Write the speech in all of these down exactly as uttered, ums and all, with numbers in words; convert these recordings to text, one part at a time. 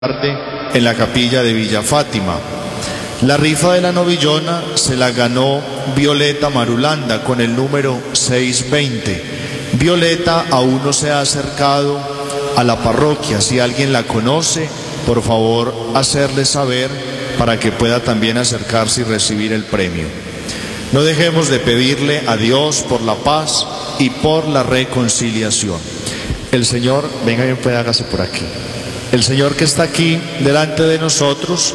tarde en la capilla de Villa Fátima. La rifa de la novillona se la ganó Violeta Marulanda con el número seiscientos veinte. Violeta aún no se ha acercado a la parroquia. Si alguien la conoce, por favor hacerle saber para que pueda también acercarse y recibir el premio. No dejemos de pedirle a Dios por la paz y por la reconciliación. El Señor, venga bien, puede hágase por aquí. El Señor que está aquí delante de nosotros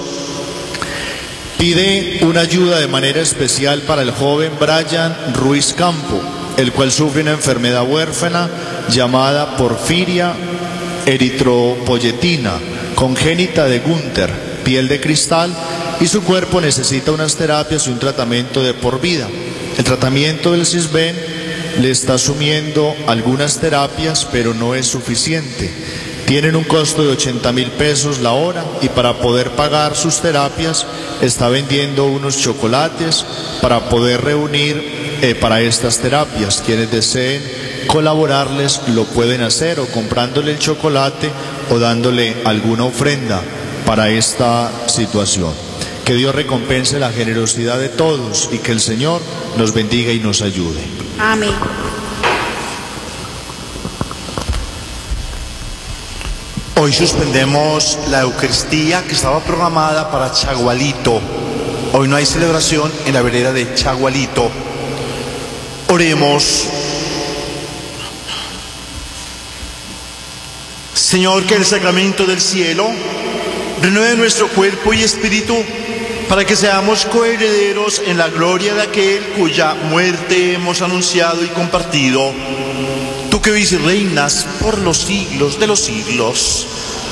pide una ayuda de manera especial para el joven Brian Ruiz Campo, el cual sufre una enfermedad huérfana llamada porfiria eritropoyetina, congénita de Gunther, piel de cristal, y su cuerpo necesita unas terapias y un tratamiento de por vida. El tratamiento del Cisben le está asumiendo algunas terapias, pero no es suficiente. Tienen un costo de ochenta mil pesos la hora y para poder pagar sus terapias está vendiendo unos chocolates para poder reunir eh, para estas terapias. Quienes deseen colaborarles lo pueden hacer o comprándole el chocolate o dándole alguna ofrenda para esta situación. Que Dios recompense la generosidad de todos y que el Señor nos bendiga y nos ayude. Amén. Hoy suspendemos la Eucaristía que estaba programada para Chagualito. Hoy no hay celebración en la vereda de Chagualito. Oremos. Señor, que el sacramento del cielo renueve nuestro cuerpo y espíritu para que seamos coherederos en la gloria de aquel cuya muerte hemos anunciado y compartido. Tú que vives y reinas por los siglos de los siglos.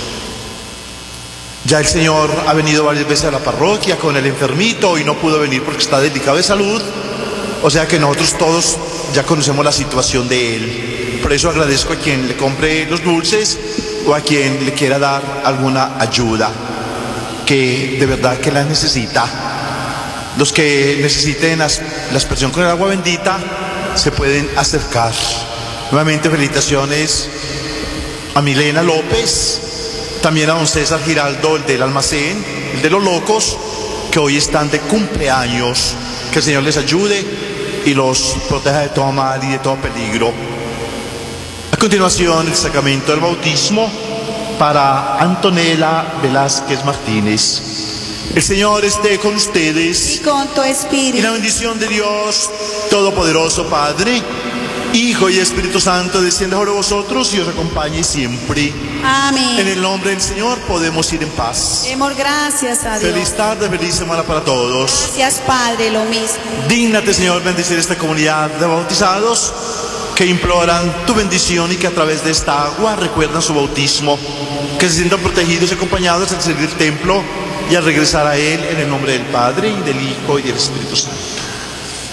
Ya el Señor ha venido varias veces a la parroquia con el enfermito y no pudo venir porque está delicado de salud. O sea que nosotros todos ya conocemos la situación de él. Por eso agradezco a quien le compre los dulces o a quien le quiera dar alguna ayuda, que de verdad que la necesita. Los que necesiten la aspersión con el agua bendita se pueden acercar. Nuevamente felicitaciones a Milena López, también a don César Giraldo, el del almacén, el de los locos, que hoy están de cumpleaños. Que el Señor les ayude y los proteja de todo mal y de todo peligro. A continuación, el sacramento del bautismo para Antonella Velázquez Martínez. El Señor esté con ustedes Y con tu espíritu. y la bendición de Dios Todopoderoso, Padre, Hijo y Espíritu Santo, descienda sobre vosotros y os acompañe siempre. Amén. En el nombre del Señor podemos ir en paz. Demos gracias a Dios. Feliz tarde, feliz semana para todos. Gracias, Padre, lo mismo. Dígnate, Señor, bendecir esta comunidad de bautizados que imploran tu bendición y que a través de esta agua recuerdan su bautismo, que se sientan protegidos y acompañados al salir del templo y al regresar a Él, en el nombre del Padre y del Hijo y del Espíritu Santo.